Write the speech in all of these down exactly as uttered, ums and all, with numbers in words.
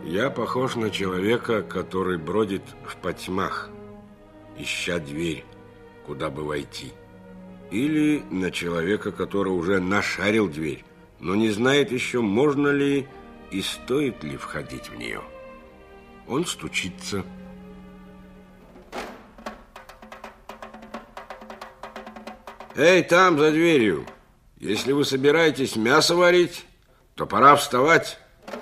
Я похож на человека, который бродит в потьмах, ища дверь, куда бы войти. Или на человека, который уже нашарил дверь, но не знает еще, можно ли и стоит ли входить в нее. Он стучится. Эй, там, за дверью, если вы собираетесь мясо варить, то пора вставать.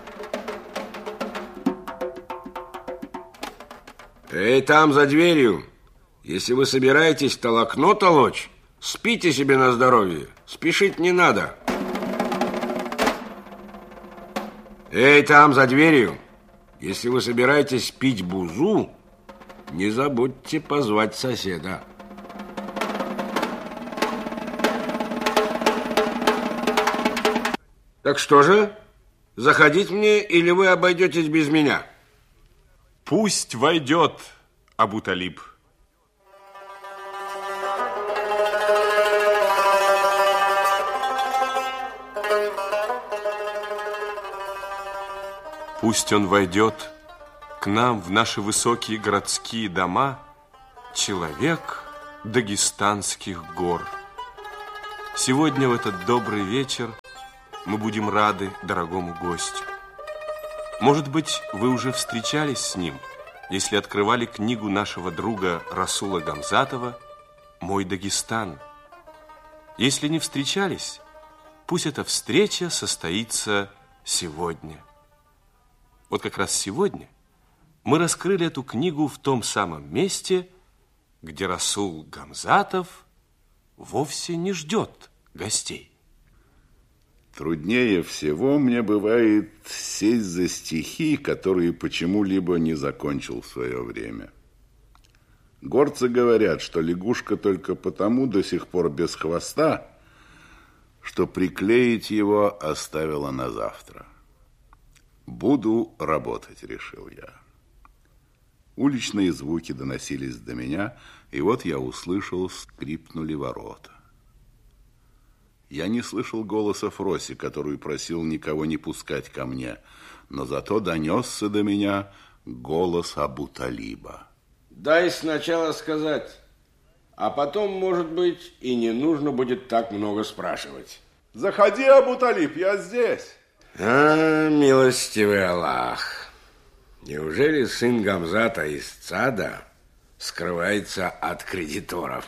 Эй, там, за дверью, если вы собираетесь толокно толочь, спите себе на здоровье, спешить не надо. Эй, там, за дверью, если вы собираетесь пить бузу, не забудьте позвать соседа. Так что же, заходить мне или вы обойдетесь без меня? Пусть войдет, Абу-Талиб. Пусть он войдет к нам в наши высокие городские дома, человек дагестанских гор. Сегодня в этот добрый вечер мы будем рады дорогому гостю. Может быть, вы уже встречались с ним, если открывали книгу нашего друга Расула Гамзатова «Мой Дагестан». Если не встречались, пусть эта встреча состоится сегодня. Вот как раз сегодня мы раскрыли эту книгу в том самом месте, где Расул Гамзатов вовсе не ждет гостей. Труднее всего мне бывает сесть за стихи, которые почему-либо не закончил в свое время. Горцы говорят, что лягушка только потому до сих пор без хвоста, что приклеить его оставила на завтра. Буду работать, решил я. Уличные звуки доносились до меня, и вот я услышал, скрипнули ворота. Я не слышал голоса Фроси, который просил никого не пускать ко мне, но зато донесся до меня голос Абу-Талиба. Дай сначала сказать, а потом, может быть, и не нужно будет так много спрашивать. Заходи, Абу-Талиб, я здесь. А, милостивый Аллах, неужели сын Гамзата из Цада скрывается от кредиторов?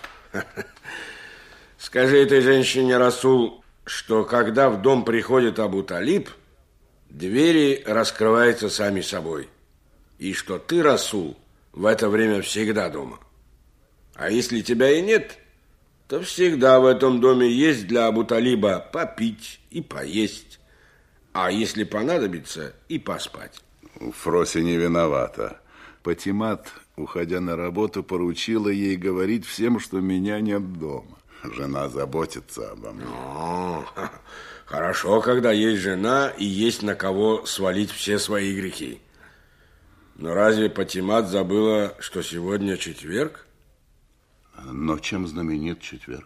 Скажи этой женщине, Расул, что когда в дом приходит Абу-Талиб, двери раскрываются сами собой. И что ты, Расул, в это время всегда дома. А если тебя и нет, то всегда в этом доме есть для Абу-Талиба попить и поесть. А если понадобится, и поспать. Фроси не виновата. Патимат, уходя на работу, поручила ей говорить всем, что меня нет дома. Жена заботится обо мне. О, хорошо, когда есть жена и есть на кого свалить все свои грехи. Но разве Патимат забыла, что сегодня четверг? Но чем знаменит четверг?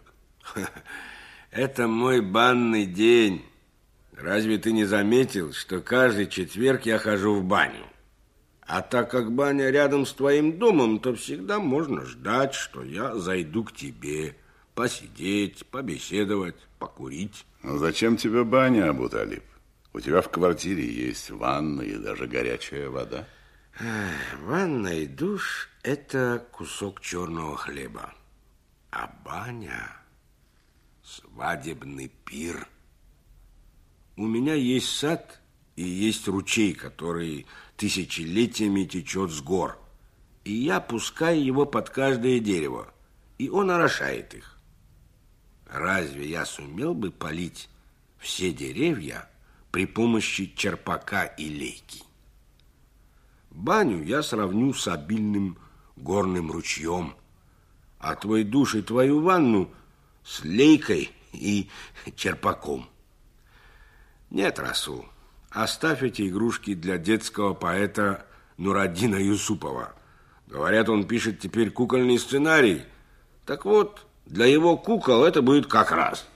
Это мой банный день. Разве ты не заметил, что каждый четверг я хожу в баню? А так как баня рядом с твоим домом, то всегда можно ждать, что я зайду к тебе, посидеть, побеседовать, покурить. Ну, зачем тебе баня, Абу-Талиб? У тебя в квартире есть ванна и даже горячая вода. Ванна и душ – это кусок черного хлеба. А баня – свадебный пир. У меня есть сад и есть ручей, который тысячелетиями течет с гор. И я пускаю его под каждое дерево, и он орошает их. Разве я сумел бы полить все деревья при помощи черпака и лейки? Баню я сравню с обильным горным ручьем, а твой душ и твою ванну с лейкой и черпаком. Нет, Расул, оставь эти игрушки для детского поэта Нураддина Юсупова. Говорят, он пишет теперь кукольный сценарий. Так вот, для его кукол это будет как раз.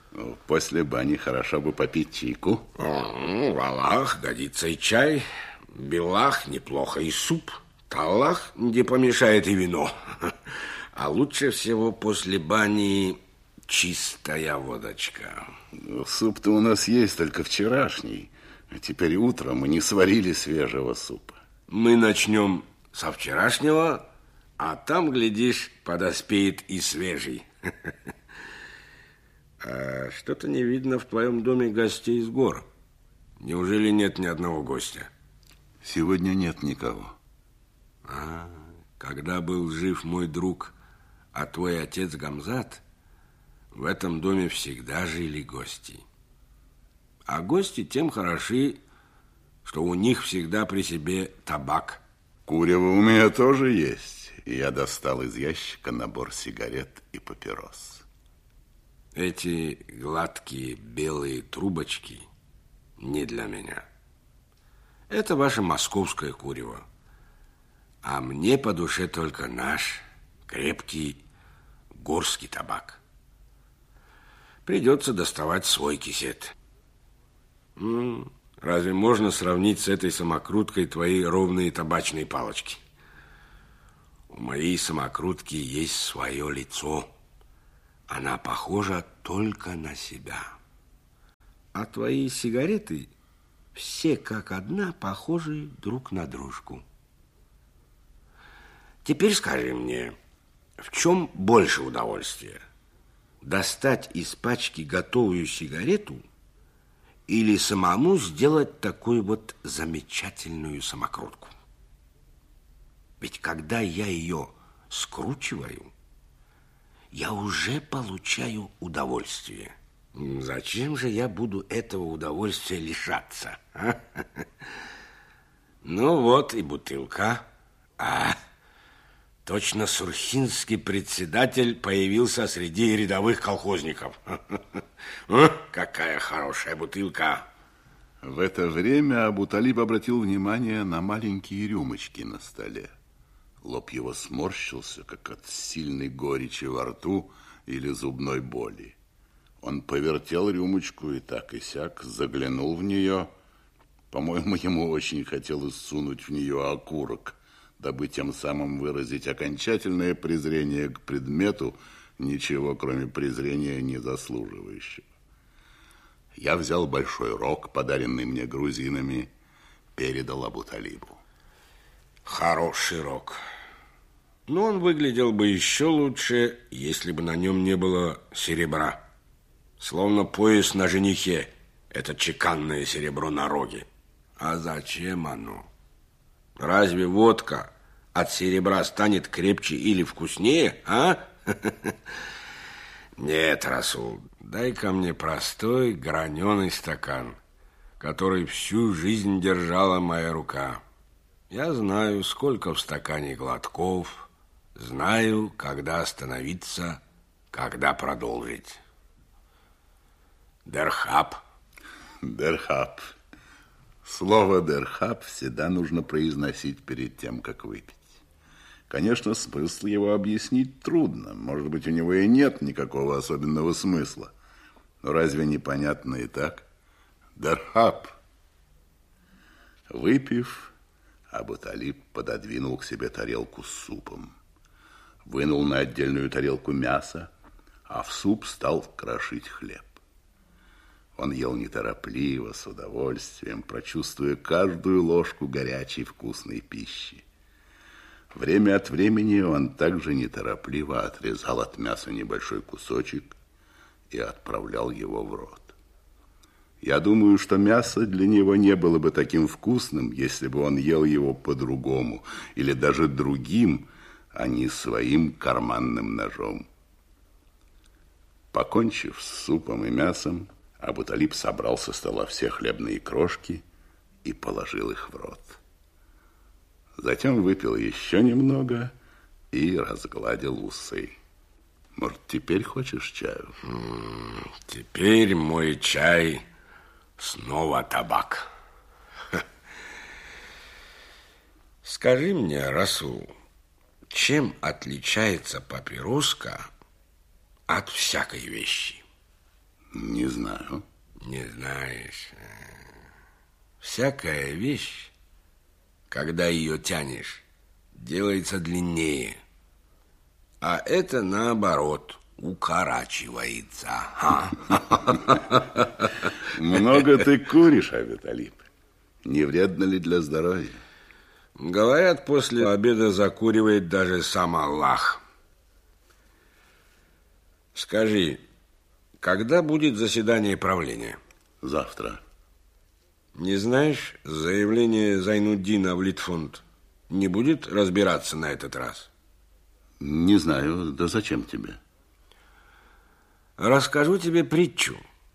После бани хорошо бы попить чайку. О, в Аллах, годится и чай. Белах неплохо и суп. Талах не помешает и вино. А лучше всего после бани чистая водочка. Суп-то у нас есть только вчерашний. А теперь утром мы не сварили свежего супа. Мы начнем со вчерашнего, а там, глядишь, подоспеет и свежий. А что-то не видно в твоем доме гостей с гор. Неужели нет ни одного гостя? Сегодня нет никого. А, когда был жив мой друг, а твой отец Гамзат, в этом доме всегда жили гости. А гости тем хороши, что у них всегда при себе табак. Курево у меня тоже есть. И я достал из ящика набор сигарет и папирос. Эти гладкие белые трубочки не для меня. Это ваше московское курево. А мне по душе только наш крепкий горский табак. Придется доставать свой кисет. М-м, разве можно сравнить с этой самокруткой твои ровные табачные палочки? У моей самокрутки есть свое лицо. Она похожа только на себя. А твои сигареты все как одна похожи друг на дружку. Теперь скажи мне, в чем больше удовольствия? Достать из пачки готовую сигарету или самому сделать такую вот замечательную самокрутку? Ведь когда я ее скручиваю, я уже получаю удовольствие. Зачем же я буду этого удовольствия лишаться? А? Ну вот и бутылка. А, точно сурхинский председатель появился среди рядовых колхозников. Какая хорошая бутылка. В это время Абуталиб обратил внимание на маленькие рюмочки на столе. Лоб его сморщился, как от сильной горечи во рту или зубной боли. Он повертел рюмочку и так и сяк заглянул в нее. По-моему, ему очень хотелось сунуть в нее окурок, дабы тем самым выразить окончательное презрение к предмету, ничего кроме презрения не заслуживающего. Я взял большой рог, подаренный мне грузинами, передал Абуталибу. Хороший рог. Но он выглядел бы еще лучше, если бы на нем не было серебра. Словно пояс на женихе. Это чеканное серебро на роге. А зачем оно? Разве водка от серебра станет крепче или вкуснее, а? Нет, Расул, дай-ка мне простой граненый стакан, который всю жизнь держала моя рука. Я знаю, сколько в стакане глотков, знаю, когда остановиться, когда продолжить. Дерхаб. Дерхаб. Слово дерхаб всегда нужно произносить перед тем, как выпить. Конечно, смысл его объяснить трудно. Может быть, у него и нет никакого особенного смысла. Но разве непонятно и так? Дерхаб. Выпив, Абуталиб пододвинул к себе тарелку с супом. Вынул на отдельную тарелку мясо, а в суп стал крошить хлеб. Он ел неторопливо, с удовольствием, прочувствуя каждую ложку горячей вкусной пищи. Время от времени он также неторопливо отрезал от мяса небольшой кусочек и отправлял его в рот. Я думаю, что мясо для него не было бы таким вкусным, если бы он ел его по-другому, или даже другим, а не своим карманным ножом. Покончив с супом и мясом, Абуталиб собрал со стола все хлебные крошки и положил их в рот. Затем выпил еще немного и разгладил усы. Может, теперь хочешь чаю? Теперь мой чай снова табак. Скажи мне, Расул, чем отличается папироска от всякой вещи? Не знаю. Не знаешь. Всякая вещь когда ее тянешь, делается длиннее. А это наоборот, укорачивается. Много ты куришь, Абуталип. Не вредно ли для здоровья? Говорят, после обеда закуривает даже сам Аллах. Скажи, когда будет заседание правления? Завтра. Не знаешь, заявление Зайнуддина в Литфонд не будет разбираться на этот раз? Не знаю, да зачем тебе? Расскажу тебе притчу.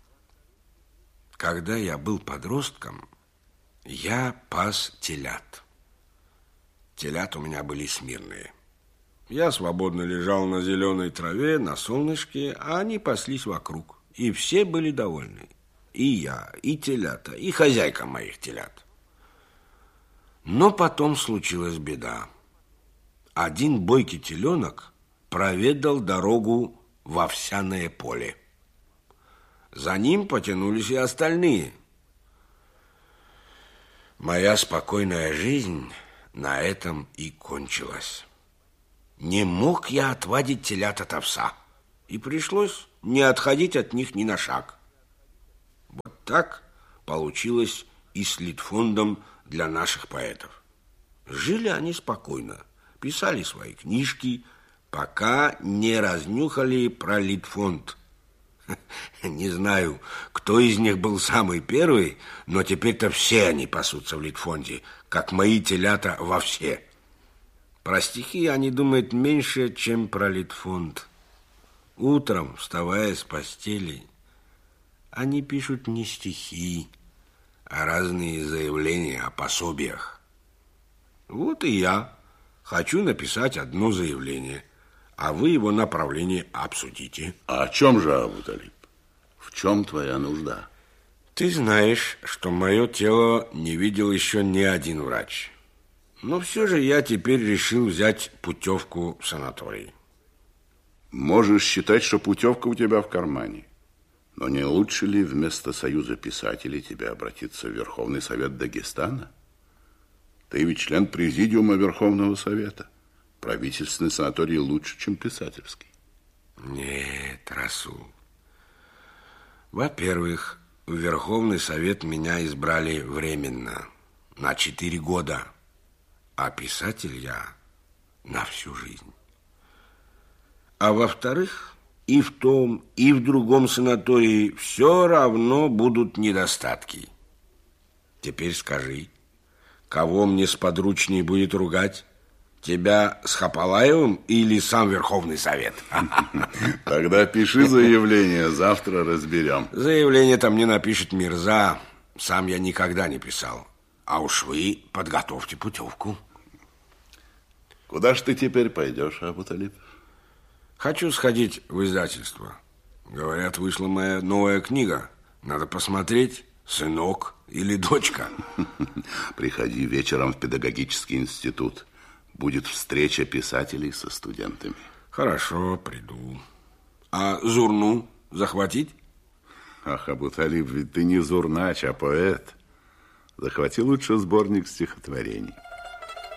Когда я был подростком, я пас телят. Телят у меня были смирные. Я свободно лежал на зеленой траве, на солнышке, а они паслись вокруг. И все были довольны. И я, и телята, и хозяйка моих телят. Но потом случилась беда. Один бойкий теленок проведал дорогу в овсяное поле. За ним потянулись и остальные. Моя спокойная жизнь на этом и кончилась. Не мог я отвадить телят от овса, и пришлось не отходить от них ни на шаг. Вот так получилось и с Литфондом для наших поэтов. Жили они спокойно, писали свои книжки, пока не разнюхали про Литфонд. Не знаю, кто из них был самый первый, но теперь-то все они пасутся в Литфонде, как мои телята во все. Про стихи они думают меньше, чем про Литфонд. Утром, вставая с постели, они пишут не стихи, а разные заявления о пособиях. Вот и я хочу написать одно заявление, а вы его направление обсудите. А о чем же, Абуталип? В чем твоя нужда? Ты знаешь, что мое тело не видел еще ни один врач. Но все же я теперь решил взять путевку в санаторий. Можешь считать, что путевка у тебя в кармане. Но не лучше ли вместо Союза писателей тебе обратиться в Верховный Совет Дагестана? Ты ведь член Президиума Верховного Совета. Правительственный санаторий лучше, чем писательский. Нет, Расул. Во-первых, в Верховный Совет меня избрали временно, на четыре года. А писатель я на всю жизнь. А во-вторых, и в том, и в другом санатории все равно будут недостатки. Теперь скажи, кого мне сподручней будет ругать? Тебя с Хапалаевым или сам Верховный Совет? Тогда пиши заявление, завтра разберем. Заявление-то мне напишет Мирза. Сам я никогда не писал. А уж вы подготовьте путевку. Куда ж ты теперь пойдешь, Абуталип? Хочу сходить в издательство. Говорят, вышла моя новая книга. Надо посмотреть, сынок или дочка. Приходи вечером в педагогический институт. Будет встреча писателей со студентами. Хорошо, приду. А Зурну захватить? Ах, Абуталип, ведь ты не зурнач, а поэт. Захвати лучше сборник стихотворений.